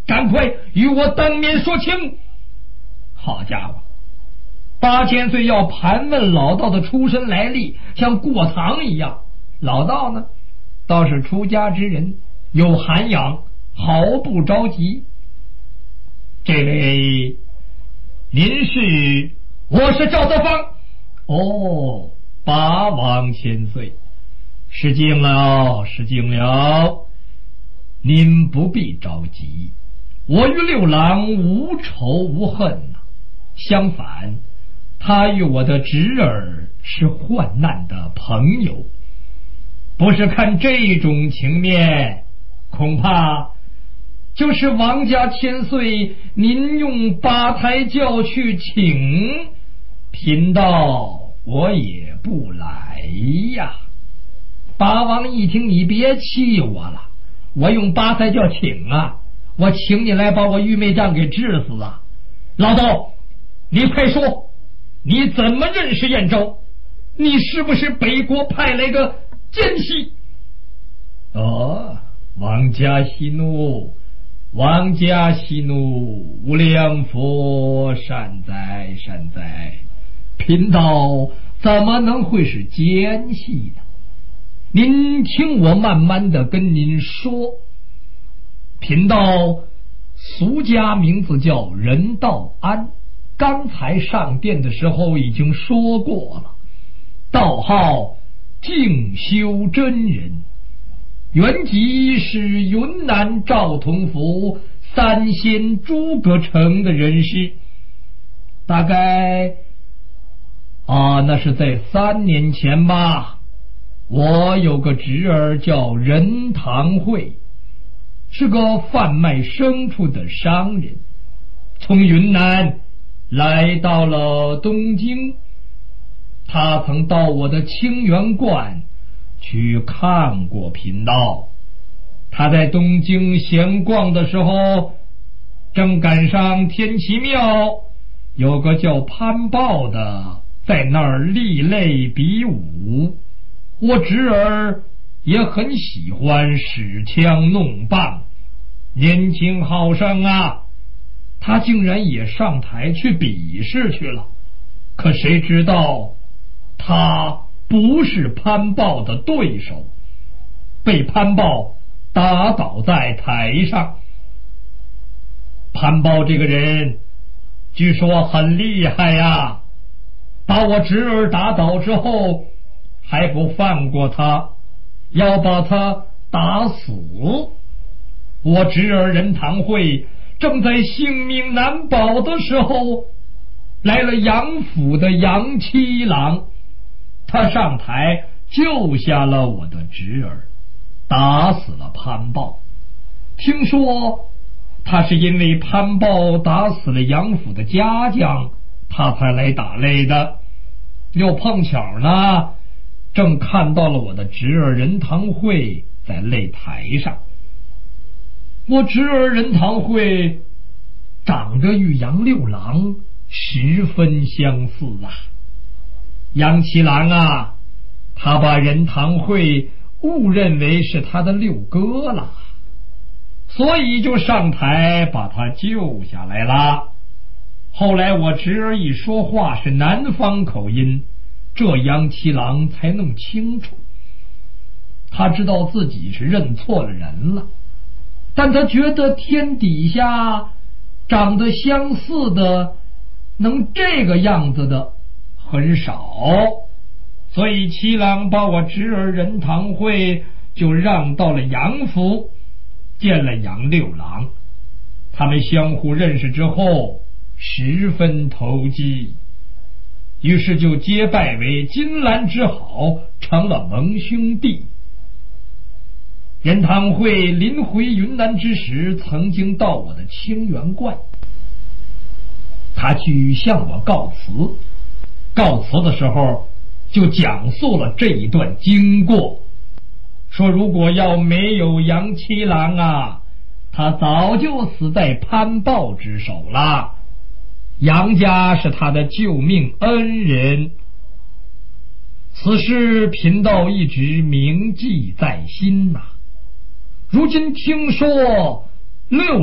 赶快与我当面说清。好家伙，8000岁要盘问老道的出身来历，像过堂一样。老道呢，倒是出家之人，有涵养，毫不着急。这位，您是？我是赵德芳。哦，八王千岁，失敬了，失敬了。您不必着急，我与六郎无仇无恨呐，相反，他与我的侄儿是患难的朋友。不是看这种情面，恐怕就是王家千岁您用八抬轿去请，贫道我也不来呀。八王一听，你别气我了，我用八抬轿请啊，我请你来把我玉媚丈给治死啊。老道，你快说，你怎么认识燕州？你是不是北国派来的奸细？哦，王家息怒，王家息怒，无量佛善哉善哉。贫道怎么能会是奸细呢？您听我慢慢的跟您说。贫道俗家名字叫任道安，刚才上殿的时候已经说过了，道号静修真人，原籍是云南昭通府三仙诸葛城的人士。大概那是在3年前吧。我有个侄儿叫任堂会，是个贩卖牲畜的商人，从云南来到了东京。他曾到我的清源观去看过贫道。他在东京闲逛的时候，正赶上天齐庙有个叫潘豹的在那儿立类比武。我侄儿也很喜欢使枪弄棒，年轻好胜啊，他竟然也上台去比试去了。可谁知道他不是潘豹的对手，被潘豹打倒在台上。潘豹这个人据说很厉害呀，把我侄儿打倒之后还不放过他，要把他打死。我侄儿任堂会正在性命难保的时候，来了杨府的杨七郎，他上台救下了我的侄儿，打死了潘豹。听说他是因为潘豹打死了杨府的家将，他才来打擂的。又碰巧呢，正看到了我的侄儿任堂会在擂台上。我侄儿任堂会长得与杨六郎十分相似啊。杨七郎啊，他把任堂会误认为是他的六哥了，所以就上台把他救下来了。后来我侄儿一说话是南方口音，这杨七郎才弄清楚。他知道自己是认错了人了，但他觉得天底下长得相似的能这个样子的很少，所以七郎把我侄儿任堂会就让到了杨府，见了杨六郎。他们相互认识之后十分投机，于是就结拜为金兰之好，成了盟兄弟。任堂会临回云南之时，曾经到我的清源观，他去向我告辞。告辞的时候就讲述了这一段经过，说如果要没有杨七郎啊，他早就死在潘豹之手了。杨家是他的救命恩人，此事贫道一直铭记在心呐。如今听说六